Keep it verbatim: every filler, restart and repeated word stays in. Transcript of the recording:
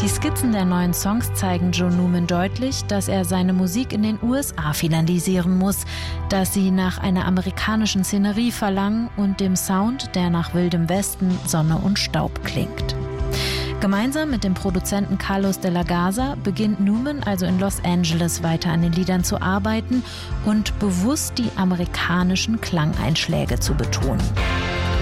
Die Skizzen der neuen Songs zeigen Joe Newman deutlich, dass er seine Musik in den U S A finalisieren muss, dass sie nach einer amerikanischen Szenerie verlangen und dem Sound, der nach Wildem Westen, Sonne und Staub klingt. Gemeinsam mit dem Produzenten Carlos de la Garza beginnt Newman also in Los Angeles weiter an den Liedern zu arbeiten und bewusst die amerikanischen Klangeinschläge zu betonen.